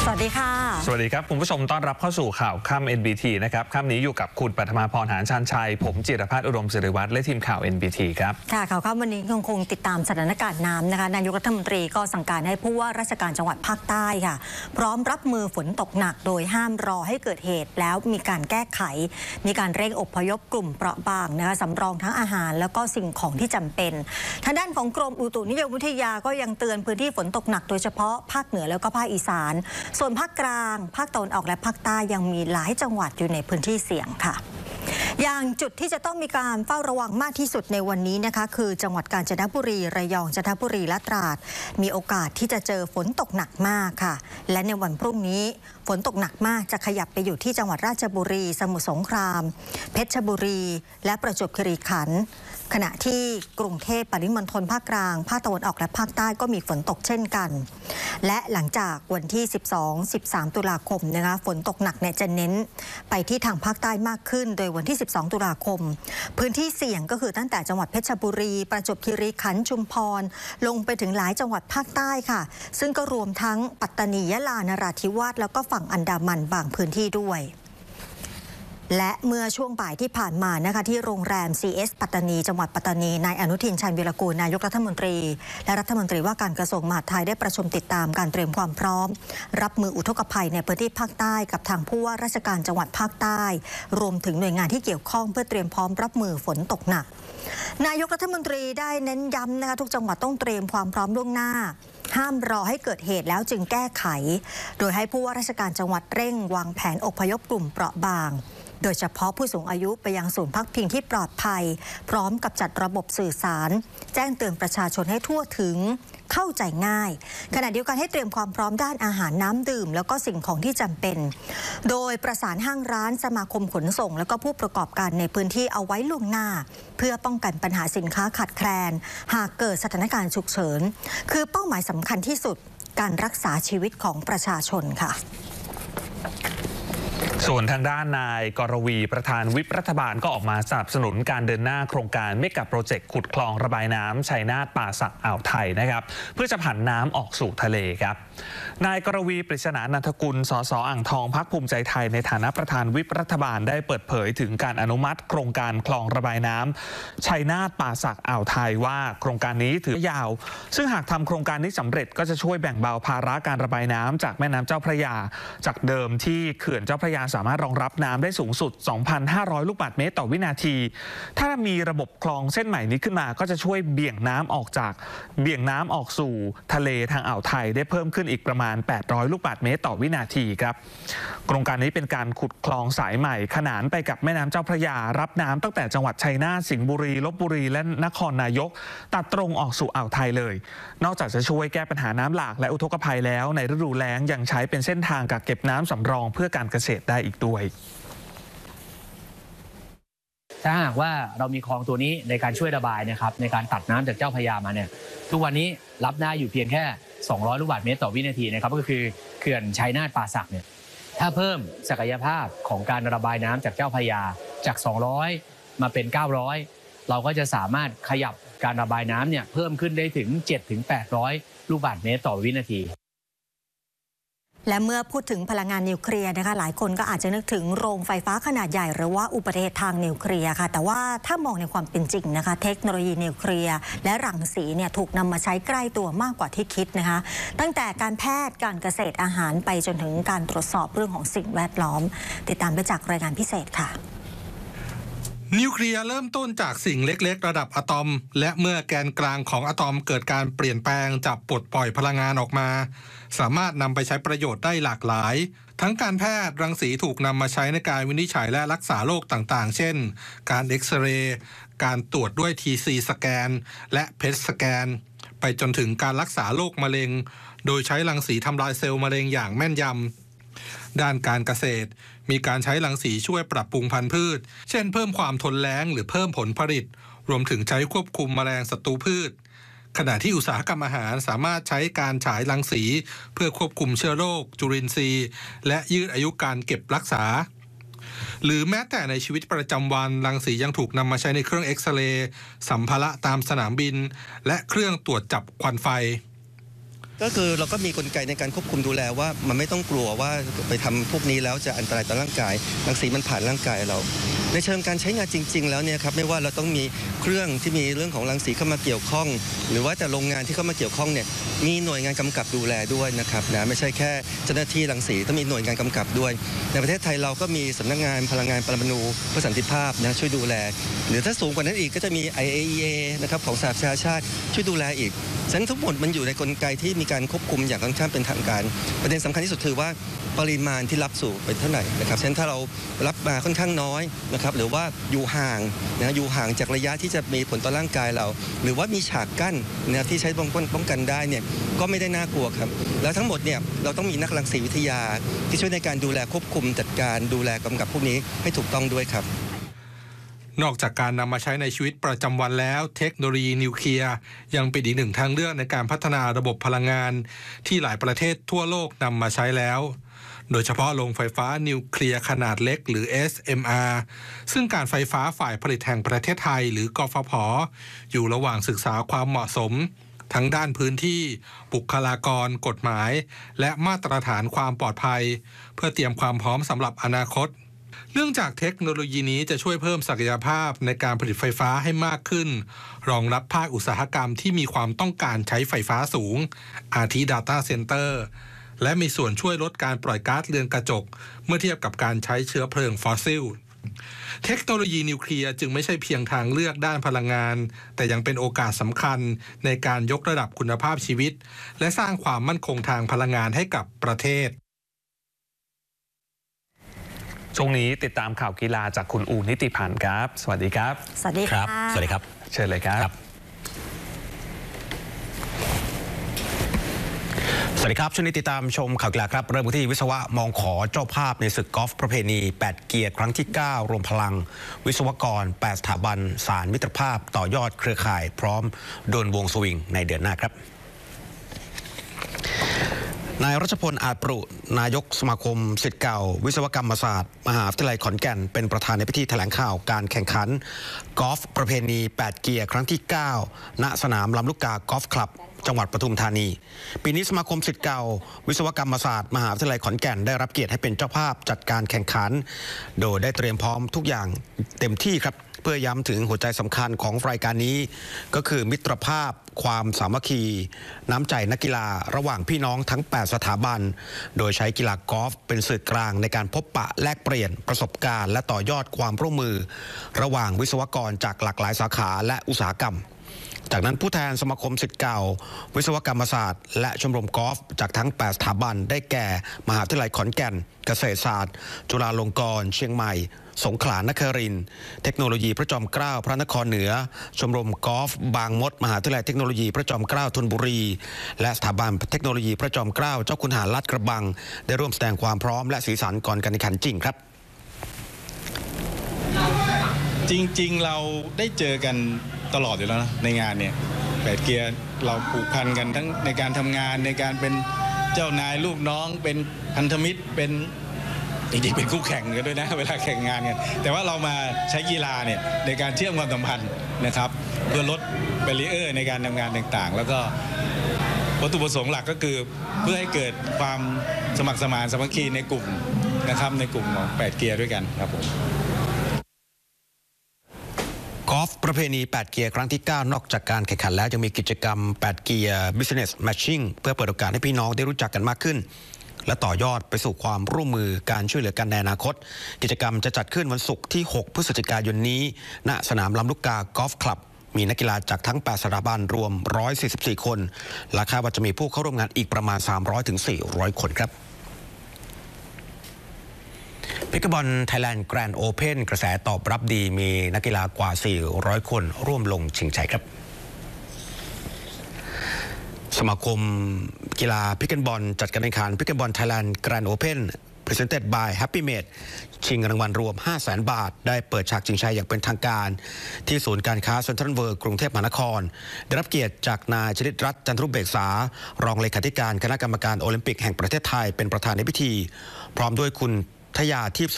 สวัสดีค่ะสวัสดีครับคุณผู้ชมต้อนรับเข้าสู่ข่าวค่ำ NBT นะครับค่ำนี้อยู่กับคุณปัทมาพรหานชานชัยผมจิรพัฒน์อุดมศิริวัฒน์และทีมข่าว NBT ครับค่ะข่าวค่ำวันนี้คงติดตามสถานการณ์น้ำนะคะนายกรัฐมนตรีก็สั่งการให้ผู้ว่าราชการจังหวัดภาคใต้ค่ะพร้อมรับมือฝนตกหนักโดยห้ามรอให้เกิดเหตุแล้วมีการแก้ไขมีการเร่งอพยพกลุ่มเปราะบางนะคะสำรองทั้งอาหารแล้วก็สิ่งของที่จำเป็นทางด้านของกรมอุตุนิยมวิทยาก็ยังเตือนพื้นที่ฝนตกหนักโดยเฉพาะภาคเหนือแล้วก็ภาคอีสานส่วนภาคกลางภาคตะวันออกและภาคใต้ยังมีหลายจังหวัดอยู่ในพื้นที่เสี่ยงค่ะอย่างจุดที่จะต้องมีการเฝ้าระวังมากที่สุดในวันนี้นะคะคือจังหวัดกาญจนบุรีระยองจันทบุรีและตราดมีโอกาสที่จะเจอฝนตกหนักมากค่ะและในวันพรุ่งนี้ฝนตกหนักมากจะขยับไปอยู่ที่จังหวัดราชบุรีสมุทรสงครามเพชรบุรีและประจวบคีรีขันธ์ขณะที่กรุงเทพปริมณฑลภาคกลางภาคตะวันออกและภาคใต้ก็มีฝนตกเช่นกันและหลังจากวันที่12-13 ตุลาคมนะคะฝนตกหนักเนี่ยจะเน้นไปที่ทางภาคใต้มากขึ้นโดยวันที่12 ตุลาคมพื้นที่เสี่ยงก็คือตั้งแต่จังหวัดเพชรบุรีประจวบคีรีขันธ์ชุมพรลงไปถึงหลายจังหวัดภาคใต้ค่ะซึ่งก็รวมทั้งปัตตานียะลานราธิวาสแล้วก็ฝั่งอันดามันบางพื้นที่ด้วยและเมื่อช่วงบ่ายที่ผ่านมานะคะที่โรงแรม CS ปัตตานีจังหวัดปัตตานีนายอนุทินชาญวีรกูลนายกรัฐมนตรีและรัฐมนตรีว่าการกระทรวงมหาดไทยได้ประชุมติดตามการเตรียมความพร้อมรับมืออุทกภัยในพื้นที่ภาคใต้กับทางผู้ว่าราชการจังหวัดภาคใต้รวมถึงหน่วยงานที่เกี่ยวข้องเพื่อเตรียมพร้อมรับมือฝนตกหนักนายกรัฐมนตรีได้เน้นย้ำนะคะทุกจังหวัดต้องเตรียมความพร้อมล่วงหน้าห้ามรอให้เกิดเหตุแล้วจึงแก้ไขโดยให้ผู้ว่าราชการจังหวัดเร่งวางแผนอพยพกลุ่มเปราะบางโดยเฉพาะผู้สูงอายุไปยังศูนย์พักพิงที่ปลอดภัยพร้อมกับจัดระบบสื่อสารแจ้งเตือนประชาชนให้ทั่วถึงเข้าใจง่ายขณะเดียวกันให้เตรียมความพร้อมด้านอาหารน้ำดื่มแล้วก็สิ่งของที่จำเป็นโดยประสานห้างร้านสมาคมขนส่งแล้วก็ผู้ประกอบการในพื้นที่เอาไว้ล่วงหน้าเพื่อป้องกันปัญหาสินค้าขาดแคลนหากเกิดสถานการณ์ฉุกเฉินคือเป้าหมายสำคัญที่สุดการรักษาชีวิตของประชาชนค่ะส่วนทางด้านนายกรวีประธานวิปรัฐบาลก็ออกมาสนับสนุนการเดินหน้าโครงการเมกะโปรเจกต์ขุดคลองระบายน้ำชัยนาทป่าสักอ่าวไทยนะครับเพื่อจะผันน้ำออกสู่ทะเลครับนายกรวีปริศนานันทกุลสสอ่างทองพรรคภูมิใจไทยในฐานะประธานวิปรัฐบาลได้เปิดเผยถึงการอนุมัติโครงการคลองระบายน้ำชัยนาทป่าสักอ่าวไทยว่าโครงการนี้ถือยาวซึ่งหากทำโครงการนี้สำเร็จก็จะช่วยแบ่งเบาภาระการระบายน้ำจากแม่น้ำเจ้าพระยาจากเดิมที่เขื่อนเจ้าพระยาสามารถรองรับน้ำได้สูงสุด 2,500 ลูกบาศก์เมตรต่อวินาทีถ้ามีระบบคลองเส้นใหม่นี้ขึ้นมาก็จะช่วยเบี่ยงน้ำออกสู่ทะเลทางอ่าวไทยได้เพิ่มขึ้นอีกประมาณ 800 ลูกบาศก์เมตรต่อวินาทีครับโครงการนี้เป็นการขุดคลองสายใหม่ขนานไปกับแม่น้ำเจ้าพระยารับน้ำตั้งแต่จังหวัดชัยนาทสิงห์บุรีลพบุรีและนครนายกตัดตรงออกสู่อ่าวไทยเลยนอกจากจะช่วยแก้ปัญหาน้ำหลากและอุทกภัยแล้วในฤดูแล้งยังใช้เป็นเส้นทางกักเก็บน้ำสำรองเพื่อการเกษตรได้อีกด้วยถ้าหากว่าเรามีคลองตัวนี้ในการช่วยระบายนะครับในการตัดน้ำจากเจ้าพระยามาเนี่ยทุกวันนี้รับได้อยู่เพียงแค่200 ลูกบาศก์เมตรต่อวินาทีนะครับก็คือเขื่อนชัยนาทป่าสักเนี่ยถ้าเพิ่มศักยภาพของการระบายน้ำจากเจ้าพระยาจาก200มาเป็น900เราก็จะสามารถขยับการระบายน้ำเนี่ยเพิ่มขึ้นได้ถึง 7-800 ลูกบาศก์เมตรต่อวินาทีและเมื่อพูดถึงพลังงานนิวเคลียร์นะคะหลายคนก็อาจจะนึกถึงโรงไฟฟ้าขนาดใหญ่หรือว่าอุบัติเหตุทางนิวเคลียร์ค่ะแต่ว่าถ้ามองในความเป็นจริงนะคะเทคโนโลยีนิวเคลียร์และรังสีเนี่ยถูกนำมาใช้ใกล้ตัวมากกว่าที่คิดนะคะตั้งแต่การแพทย์การเกษตรอาหารไปจนถึงการตรวจสอบเรื่องของสิ่งแวดล้อมติดตามไปจากรายงานพิเศษค่ะนิวเคลียร์เริ่มต้นจากสิ่งเล็กๆระดับอะตอมและเมื่อแกนกลางของอะตอมเกิดการเปลี่ยนแปลงจับปลดปล่อยพลังงานออกมาสามารถนำไปใช้ประโยชน์ได้หลากหลายทั้งการแพทย์รังสีถูกนำมาใช้ในการวินิจฉัยและรักษาโรคต่างๆเช่นการเอ็กซเรย์การตรวจด้วย TC สแกนและเพทสแกนไปจนถึงการรักษาโรคมะเร็งโดยใช้รังสีทำลายเซลล์มะเร็งอย่างแม่นยำด้านการเกษตรมีการใช้รังสีช่วยปรับปรุงพันธุ์พืชเช่นเพิ่มความทนแล้งหรือเพิ่มผลผลิตรวมถึงใช้ควบคุมแมลงศัตรูพืชขณะที่อุตสาหกรรมอาหารสามารถใช้การฉายรังสีเพื่อควบคุมเชื้อโรคจุลินทรีย์และยืดอายุการเก็บรักษาหรือแม้แต่ในชีวิตประจำวันรังสียังถูกนำมาใช้ในเครื่องเอ็กซเรย์สัมภาระตามสนามบินและเครื่องตรวจจับควันไฟก็คือเราก็มีกลไกในการควบคุมดูแลว่ามันไม่ต้องกลัวว่าไปทำพวกนี้แล้วจะอันตรายต่อร่างกายรังสีมันผ่านร่างกายเราในเชิงการใช้งานจริงๆแล้วเนี่ยครับไม่ว่าเราต้องมีเครื่องที่มีเรื่องของรังสีเข้ามาเกี่ยวข้องหรือว่าแต่โรงงานที่เข้ามาเกี่ยวข้องเนี่ยมีหน่วยงานกำกับดูแลด้วยนะครับนะไม่ใช่แค่เจ้าหน้าที่รังสีต้องมีหน่วยงานกำกับด้วยในประเทศไทยเราก็มีสำนักงานพลังงานปรมาณูเพื่อสันติภาพนะช่วยดูแลหรือถ้าสูงกว่านั้นอีกก็จะมี IAEA นะครับของสหประชาชาติช่วยดูแลอีกฉะนั้นทั้งหมดมันอยู่ในกลไกที่มีการควบคุมอย่างค่อนข้างเป็นทางการประเด็นสำคัญที่สุดคือว่าปริมาณที่รับสู่เป็นเท่าไหร่นะครับฉะนั้นถ้าเรารับมาค่อนข้างน้อยนะครับหรือว่าอยู่ห่างอยู่ห่างจากระยะที่จะมีผลต่อร่างกายเราหรือว่ามีฉากกั้นนะที่ใช้ป้องกันได้เนี่ยก็ไม่ได้น่ากลัวครับแล้วทั้งหมดเนี่ยเราต้องมีนักรังสีวิทยาที่ช่วยในการดูแลควบคุมจัดการดูแลกำกับพวกนี้ให้ถูกต้องด้วยครับนอกจากการนำมาใช้ในชีวิตประจำวันแล้วเทคโนโลยีนิวเคลียร์ยังเป็นอีกหนึ่งทางเลือกในการพัฒนาระบบพลังงานที่หลายประเทศทั่วโลกนำมาใช้แล้วโดยเฉพาะโรงไฟฟ้านิวเคลียร์ขนาดเล็กหรือ SMR ซึ่งการไฟฟ้าฝ่ายผลิตแห่งประเทศไทยหรือกฟผ.อยู่ระหว่างศึกษาความเหมาะสมทั้งด้านพื้นที่บุคลากรกฎหมายและมาตรฐานความปลอดภัยเพื่อเตรียมความพร้อมสำหรับอนาคตเนื่องจากเทคโนโลยีนี้จะช่วยเพิ่มศักยภาพในการผลิตไฟฟ้าให้มากขึ้นรองรับภาคอุตสาหกรรมที่มีความต้องการใช้ไฟฟ้าสูงอาทิ Data Center และมีส่วนช่วยลดการปล่อยก๊าซเรือนกระจกเมื่อเทียบกับการใช้เชื้อเพลิงฟอสซิลเทคโนโลยีนิวเคลียร์จึงไม่ใช่เพียงทางเลือกด้านพลังงานแต่ยังเป็นโอกาสสำคัญในการยกระดับคุณภาพชีวิตและสร้างความมั่นคงทางพลังงานให้กับประเทศช่วงนี้ติดตามข่าวกีฬาจากคุณอูนิติพันธ์ครับสวัสดีครับสวัสดีครับสวัสดีครับเชิญเลยครับสวัสดีครับช่วงนี้ติดตามชมข่าวกีฬาครับเริ่มที่วิศวะมองขอเจ้าภาพในศึกกอล์ฟประเพณี8เกียร์ครั้งที่9รวมพลังวิศวกร8สถาบันสารมิตรภาพต่อยอดเครือข่ายพร้อมโดนวงสวิงในเดือนหน้าครับนายรัชพลอาจปรุนายกสมาคมศิษย์เก่าวิศวกรรมศาสตร์มหาวิทยาลัยขอนแก่นเป็นประธานในพิธีแถลงข่าวการแข่งขันกอล์ฟประเพณี8เกียร์ครั้งที่9ณสนามลำลูกกากอล์ฟคลับจังหวัดปทุมธานีปีนี้สมาคมศิษย์เก่าวิศวกรรมศาสตร์มหาวิทยาลัยขอนแก่นได้รับเกียรติให้เป็นเจ้าภาพจัดการแข่งขันโดยได้เตรียมพร้อมทุกอย่างเต็มที่ครับเพื่อย้ำถึงหัวใจสำคัญของรายการนี้ก็คือมิตรภาพความสามัคคีน้ำใจนักกีฬาระหว่างพี่น้องทั้ง8สถาบันโดยใช้กีฬากอล์ฟเป็นสื่อกลางในการพบปะแลกเปลี่ยนประสบการณ์และต่อยอดความร่วมมือระหว่างวิศวกรจากหลากหลายสาขาและอุตสาหกรรมจากนั้นผู้แทนสมาคมศิษย์เก่าวิศวกรรมศาสตร์และชมรมกอล์ฟจากทั้ง8สถาบันได้แก่มหาวิทยาลัยขอนแก่นเกษตรศาสตร์จุฬาลงกรณ์เชียงใหม่สงขลานครินทร์เทคโนโลยีพระจอมเกล้าพระนครเหนือชมรมกอล์ฟบางมดมหาวิทยาลัยเทคโนโลยีพระจอมเกล้าธนบุรีและสถาบันเทคโนโลยีพระจอมเกล้าเจ้าคุณหารลาดกระบังได้ร่วมแสดงความพร้อมและสีสันก่อนการแข่งขันจริงครับจริงๆเราได้เจอกันตลอดอยู่แล้วนะในงานเนี่ย8เกียร์เราผูกพันกันทั้งในการทำงานในการเป็นเจ้านายลูกน้องเป็นพันธมิตรเป็นจริงๆเป็นคู่แข่งกันด้วยนะเวลาแข่งงานกันแต่ว่าเรามาใช้กีฬาเนี่ยในการเชื่อมความสัมพันธ์นะครับเพื่อลดแบรีเออร์ในการทำงานต่างๆแล้วก็วัตถุประสงค์หลักก็คือเพื่อให้เกิดความสมัครสมานสามัคคีในกลุ่มนะครับในกลุ่มของ8เกียร์ด้วยกันครับผมกอล์ฟประเพณี8เกียร์ครั้งที่9นอกจากการแข่งขันแล้วยังมีกิจกรรม8เกียร์ Business Matching เพื่อเปิดโอกาสให้พี่น้องได้รู้จักกันมากขึ้นและต่อยอดไปสู่ความร่วมมือการช่วยเหลือกันในอนาคตกิจกรรมจะจัดขึ้นวันศุกร์ที่6พฤศจิกายนนี้ณสนามลำลูกกากอล์ฟคลับมีนักกีฬาจากทั้ง8สถาบันรวม144คนและคาดว่าจะมีผู้เข้าร่วมงานอีกประมาณ 300-400 คนครับพิกเกอร์บอลไทยแลนด์แกรนด์โอเพนกระแสตอบรับดีมีนักกีฬากว่า400คนร่วมลงชิงชัยครับสมาคมกีฬาพิกเกอร์บอลจัดการแข่งขันพิกเกอร์บอลไทยแลนด์แกรนด์โอเพน Presented by Happy Made ชิงรางวัลรวม 500,000 บาทได้เปิดฉากชิงชัยอย่างเป็นทางการที่ศูนย์การค้าเซ็นทรัลเวิลด์กรุงเทพมหานครได้รับเกียรติจากนายชลิตรัตน์จันทรุเบกษารองเลขาธิการคณะกรรมการโอลิมปิกแห่งประเทศไทยเป็นประธานในพิธีพร้อมด้วยคุณทยาทิพย์